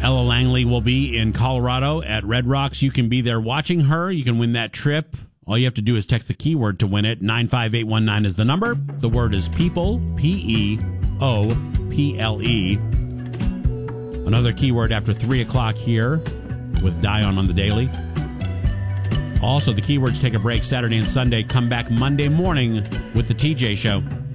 Ella Langley will be in Colorado at Red Rocks. You can be there watching her. You can win that trip. All you have to do is text the keyword to win it. 95819 is the number. The word is people, P-E-O-P-L-E. Another keyword after 3 o'clock here with Dion on the Daily. Also, the keywords take a break Saturday and Sunday. Come back Monday morning with the TJ Show.